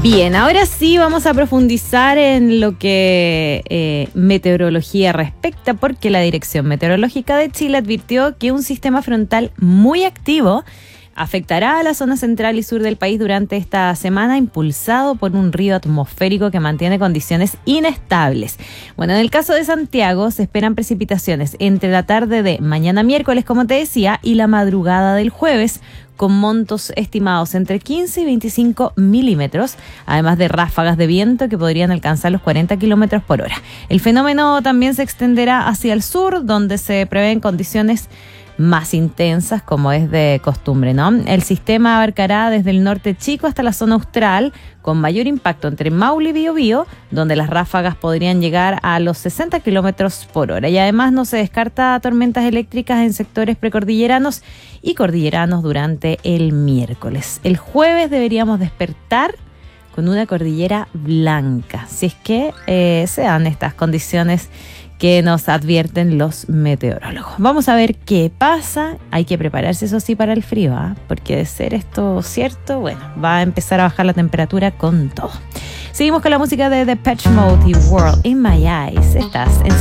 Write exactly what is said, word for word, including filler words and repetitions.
Bien, ahora sí vamos a profundizar en lo que eh, meteorología respecta, porque la Dirección Meteorológica de Chile advirtió que un sistema frontal muy activo afectará a la zona central y sur del país durante esta semana, impulsado por un río atmosférico que mantiene condiciones inestables. Bueno, en el caso de Santiago se esperan precipitaciones entre la tarde de mañana miércoles, como te decía, y la madrugada del jueves, con montos estimados entre quince y veinticinco milímetros, además de ráfagas de viento que podrían alcanzar los cuarenta kilómetros por hora. El fenómeno también se extenderá hacia el sur, donde se prevén condiciones más intensas, como es de costumbre, ¿no? El sistema abarcará desde el norte chico hasta la zona austral, con mayor impacto entre Maule y Biobío, donde las ráfagas podrían llegar a los sesenta kilómetros por hora. Y además no se descarta tormentas eléctricas en sectores precordilleranos y cordilleranos durante el miércoles. El jueves deberíamos despertar con una cordillera blanca, si es que eh, se dan estas condiciones que nos advierten los meteorólogos. Vamos a ver qué pasa. Hay que prepararse, eso sí, para el frío, ¿eh? Porque de ser esto cierto, bueno, va a empezar a bajar la temperatura con todo. Seguimos con la música de Depeche Mode y World in My Eyes. Estás en